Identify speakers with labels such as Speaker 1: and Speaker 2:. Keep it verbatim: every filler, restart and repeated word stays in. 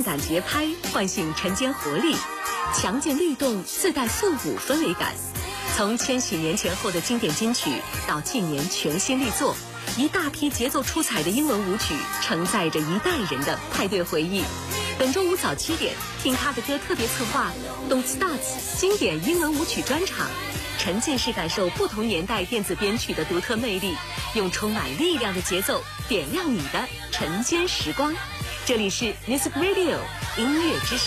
Speaker 1: 感节拍，唤醒晨间活力，强劲律动，自带复古氛围感。从千禧年前后的经典金曲到近年全新力作，一大批节奏出彩的英文舞曲承载着一代人的派对回忆。本周五早七点，听他的歌特别策划 Don't Start 经典英文舞曲专场，沉浸式感受不同年代电子编曲的独特魅力，用充满力量的节奏点亮你的晨间时光。这里是 Music Radio 音乐之声。